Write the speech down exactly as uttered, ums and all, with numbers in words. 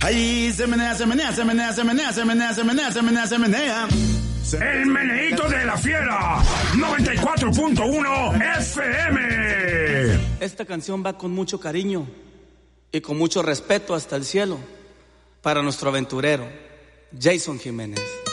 Ahí se menea, se menea, se menea, se menea, se menea, se menea, se menea, se menea. El meneíto de la fiera, noventa y cuatro punto uno F M. Esta canción va con mucho cariño y con mucho respeto hasta el cielo para nuestro aventurero, Jason Jiménez.